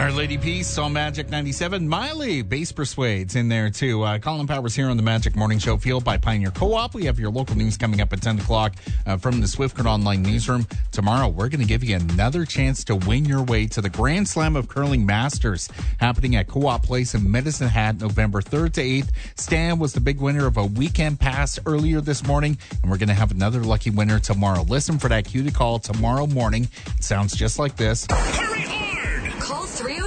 Our Lady Peace on Magic 97. Miley, Bass Persuades in there too. Colin Powers here on the Magic Morning Show, fueled by Pioneer Co-op. We have your local news coming up at 10 o'clock from the Swift Current Online Newsroom. Tomorrow, we're going to give you another chance to win your way to the Grand Slam of Curling Masters happening at Co-op Place in Medicine Hat, November 3rd to 8th. Stan was the big winner of a weekend pass earlier this morning, and we're going to have another lucky winner tomorrow. Listen for that cue to call tomorrow morning. It sounds just like this. Hurry hard! Call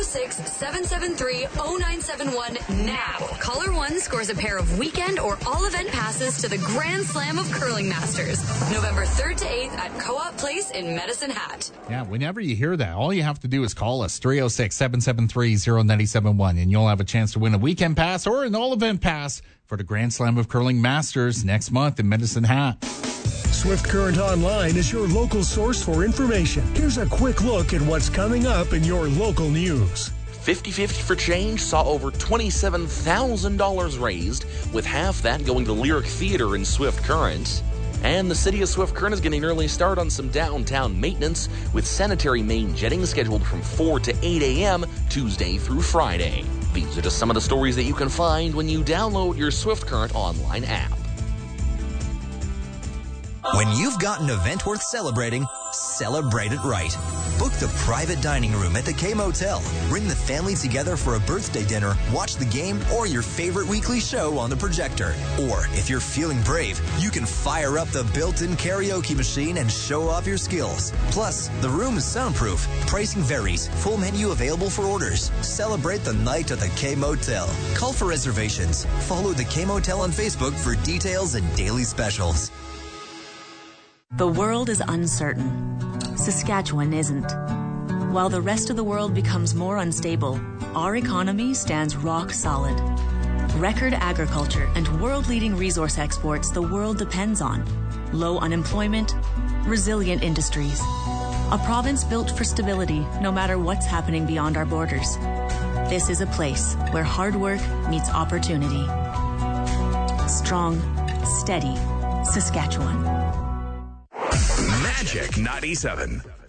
306-773-0971 now. Caller 1 scores a pair of weekend or all-event passes to the Grand Slam of Curling Masters, November 3rd to 8th at Co-op Place in Medicine Hat. Yeah, whenever you hear that, all you have to do is call us, 306-773-0971, and you'll have a chance to win a weekend pass or an all-event pass for the Grand Slam of Curling Masters next month in Medicine Hat. Swift Current Online is your local source for information. Here's a quick look at what's coming up in your local news. 50/50 for Change saw over $27,000 raised, with half that going to Lyric Theater in Swift Current. And the city of Swift Current is getting an early start on some downtown maintenance, with sanitary main jetting scheduled from 4 to 8 a.m. Tuesday through Friday. These are just some of the stories that you can find when you download your Swift Current Online app. When you've got an event worth celebrating, celebrate it right. Book the private dining room at the K Motel. Bring the family together for a birthday dinner, watch the game, or your favorite weekly show on the projector. Or, if you're feeling brave, you can fire up the built-in karaoke machine and show off your skills. Plus, the room is soundproof. Pricing varies. Full menu available for orders. Celebrate the night at the K Motel. Call for reservations. Follow the K Motel on Facebook for details and daily specials. The world is uncertain. Saskatchewan isn't. While the rest of the world becomes more unstable, our economy stands rock solid. Record agriculture and world-leading resource exports the world depends on. Low unemployment, resilient industries. A province built for stability no matter what's happening beyond our borders. This is a place where hard work meets opportunity. Strong, steady Saskatchewan. Magic 97.